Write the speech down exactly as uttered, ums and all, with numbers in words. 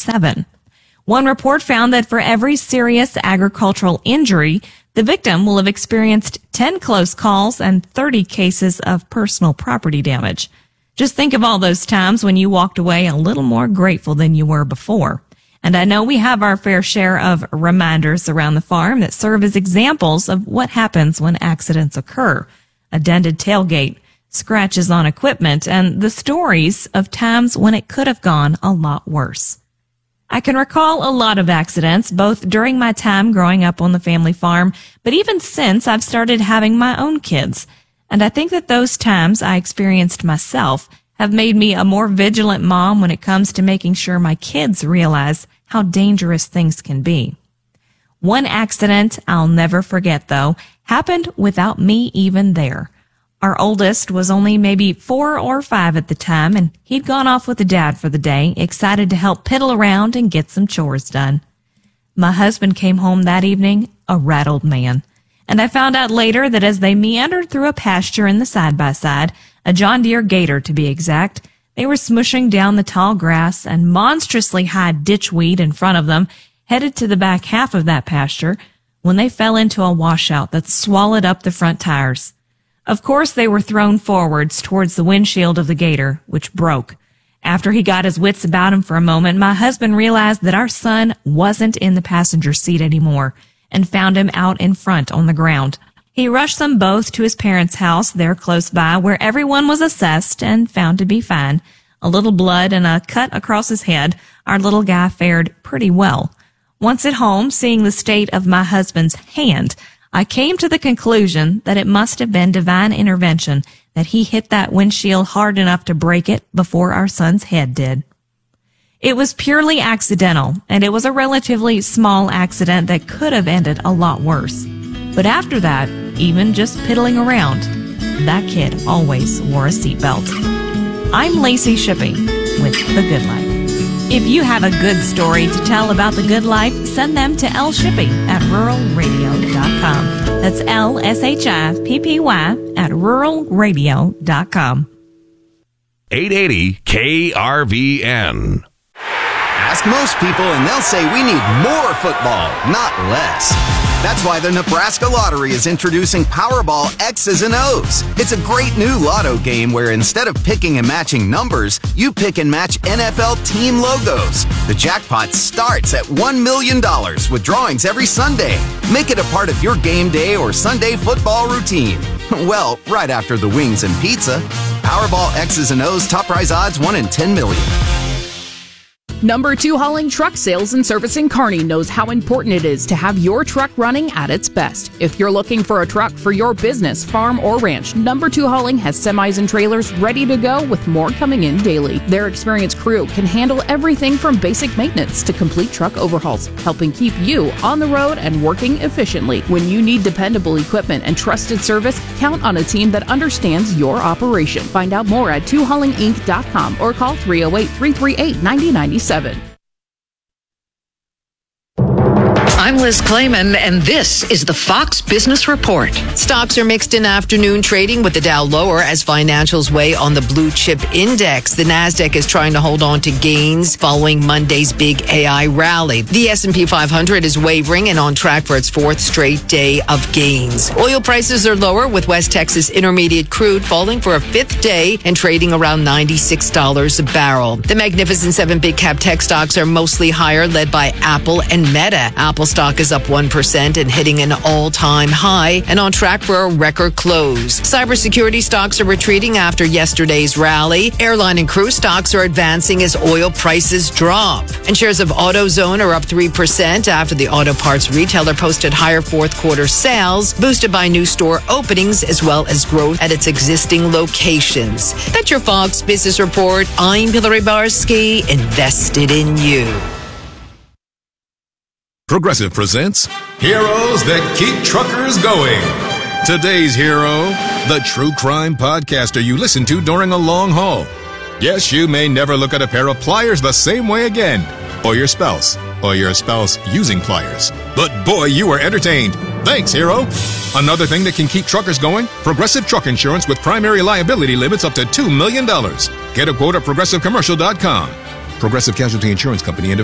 seven. One report found that for every serious agricultural injury, the victim will have experienced ten close calls and thirty cases of personal property damage. Just think of all those times when you walked away a little more grateful than you were before. And I know we have our fair share of reminders around the farm that serve as examples of what happens when accidents occur. A dented tailgate, scratches on equipment, and the stories of times when it could have gone a lot worse. I can recall a lot of accidents, both during my time growing up on the family farm, but even since I've started having my own kids. And I think that those times I experienced myself have made me a more vigilant mom when it comes to making sure my kids realize how dangerous things can be. One accident I'll never forget, though, happened without me even there. Our oldest was only maybe four or five at the time, and he'd gone off with the dad for the day, excited to help piddle around and get some chores done. My husband came home that evening a rattled man, and I found out later that as they meandered through a pasture in the side-by-side, a John Deere Gator to be exact, they were smushing down the tall grass and monstrously high ditchweed in front of them, headed to the back half of that pasture, when they fell into a washout that swallowed up the front tires. Of course, they were thrown forwards towards the windshield of the Gator, which broke. After he got his wits about him for a moment, my husband realized that our son wasn't in the passenger seat anymore and found him out in front on the ground. He rushed them both to his parents' house there close by, where everyone was assessed and found to be fine. A little blood and a cut across his head, our little guy fared pretty well. Once at home, seeing the state of my husband's hand, I came to the conclusion that it must have been divine intervention that he hit that windshield hard enough to break it before our son's head did. It was purely accidental, and it was a relatively small accident that could have ended a lot worse. But after that, even just piddling around, that kid always wore a seatbelt. I'm Lacey Shippey with The Good Life. If you have a good story to tell about The Good Life, send them to L Shippey at rural radio dot com. That's L S H I P P Y at rural radio dot com. eight eighty K R V N. Ask most people and they'll say we need more football, not less. That's why the Nebraska Lottery is introducing Powerball X's and O's. It's a great new lotto game where instead of picking and matching numbers, you pick and match N F L team logos. The jackpot starts at one million dollars with drawings every Sunday. Make it a part of your game day or Sunday football routine. Well, right after the wings and pizza. Powerball X's and O's top prize odds one in ten million. Number two Hauling Truck Sales and Service in Kearney knows how important it is to have your truck running at its best. If you're looking for a truck for your business, farm, or ranch, Number two Hauling has semis and trailers ready to go with more coming in daily. Their experienced crew can handle everything from basic maintenance to complete truck overhauls, helping keep you on the road and working efficiently. When you need dependable equipment and trusted service, count on a team that understands your operation. Find out more at two hauling inc dot com or call three oh eight, three three eight, nine oh nine seven. I'm Liz Clayman, and this is the Fox Business Report. Stocks are mixed in afternoon trading with the Dow lower as financials weigh on the blue chip index. The Nasdaq is trying to hold on to gains following Monday's big A I rally. The S and P five hundred is wavering and on track for its fourth straight day of gains. Oil prices are lower with West Texas Intermediate crude falling for a fifth day and trading around ninety-six dollars a barrel. The Magnificent Seven big cap tech stocks are mostly higher, led by Apple and Meta. Apple stock is up one percent and hitting an all-time high and on track for a record close. Cybersecurity stocks are retreating after yesterday's rally. Airline and cruise stocks are advancing as oil prices drop. And shares of AutoZone are up three percent after the auto parts retailer posted higher fourth quarter sales, boosted by new store openings as well as growth at its existing locations. That's your Fox Business Report. I'm Hillary Barsky, invested in you. Progressive presents Heroes That Keep Truckers Going. Today's hero, the true crime podcaster you listen to during a long haul. Yes, you may never look at a pair of pliers the same way again, or your spouse, or your spouse using pliers. But boy, you were entertained. Thanks, hero. Another thing that can keep truckers going, Progressive Truck Insurance with primary liability limits up to two million dollars. Get a quote at progressive commercial dot com. Progressive Casualty Insurance Company.